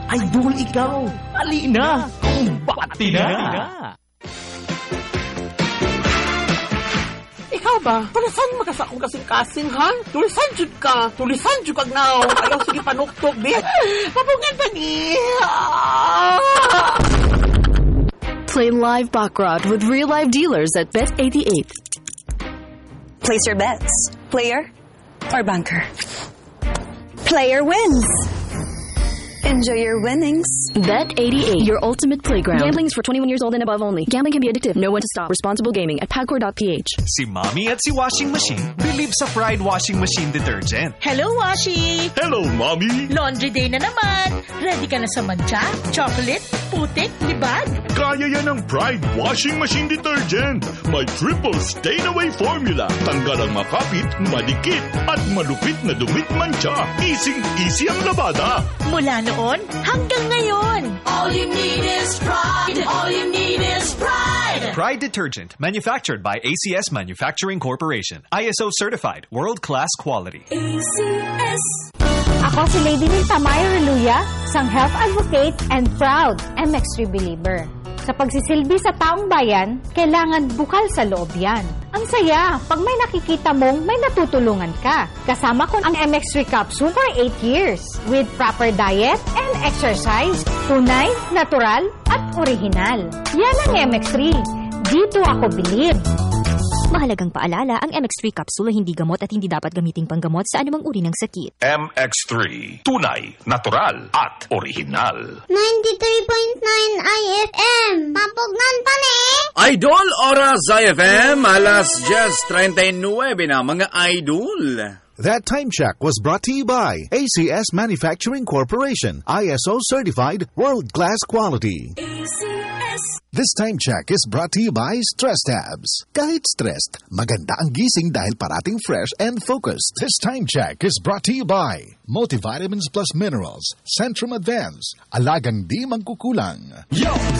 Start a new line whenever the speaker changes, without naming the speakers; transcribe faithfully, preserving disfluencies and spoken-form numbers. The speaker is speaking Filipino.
Idol ikaw. Halina, kumbati na.
Ikaw ba? Tulisan mo kasi akong kasing-kasing, ha? Tulisan jud ka. Tulisan jud kag now. Ayaw sige panuktok, bit. Papungan pa ni.
Play live baccarat with real live dealers at Bet eighty-eight.
Place your bets. Player or banker. Player wins. Enjoy your winnings.
Bet eighty-eight, your ultimate playground. Gambling is for twenty-one years old and above only. Gambling can be addictive. Know when to stop. Responsible gaming at pagcor dot p h.
Si Mommy at si Washing Machine believe sa Pride Washing Machine Detergent.
Hello, Washi!
Hello, Mommy!
Laundry day na naman. Ready ka na sa mancha, chocolate, putik, libag?
Kaya yan ang Pride Washing Machine Detergent. May triple stain-away formula. Tanggal ang makapit, madikit, at malupit na dumit mancha. Easy-easy ang labada.
Mula noon hanggang ngayon.
All you need is pride. All you need is pride.
Pride Detergent, manufactured by A C S Manufacturing Corporation. I S O certified, world-class quality.
A C S.
Ako si Lady Ninta Mayo Reluya, isang health advocate and proud M X three believer. Sa pagsisilbi sa taong bayan, kailangan bukal sa loob yan. Ang saya, pag may nakikita mong may natutulungan ka. Kasama ko ang M X three capsule for eight years with proper diet and exercise. Tunay, natural, at original. Yan ang M X three. Dito ako believe.
Mahalagang paalala, ang M X three capsule ay hindi gamot at hindi dapat gamiting panggamot sa anumang uri ng sakit.
M X three. Tunay, natural, at original.
ninety-three point nine I F M. Papugnan pa ni.
Idol Oras I F M, alas diyes treinta y nueve na mga idol.
That time check was brought to you by A C S Manufacturing Corporation, I S O certified, world-class quality.
A C S.
This time check is brought to you by Stress Tabs. Kahit stressed, maganda ang gising dahil parating fresh and focused. This time check is brought to you by Multivitamins Plus Minerals, Centrum Advance, alagang di mangkukulang. Yo!